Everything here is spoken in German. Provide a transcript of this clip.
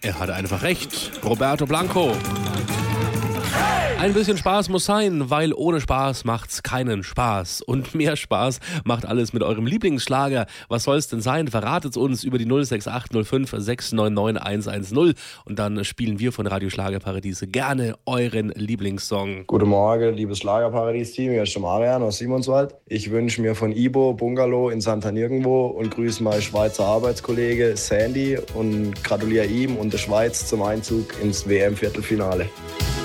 Er hatte einfach recht. Roberto Blanco. Ein bisschen Spaß muss sein, weil ohne Spaß macht's keinen Spaß. Und mehr Spaß macht alles mit eurem Lieblingsschlager. Was soll's denn sein? Verratet's uns über die 06805 699 110 und dann spielen wir von Radio Schlagerparadies gerne euren Lieblingssong. Guten Morgen, liebes Schlagerparadies-Team. Hier ist der Marian aus Simonswald. Ich wünsche mir von Ibo Bungalow in Santa Nirgendwo und grüße meinen Schweizer Arbeitskollege Sandy und gratuliere ihm und der Schweiz zum Einzug ins WM-Viertelfinale.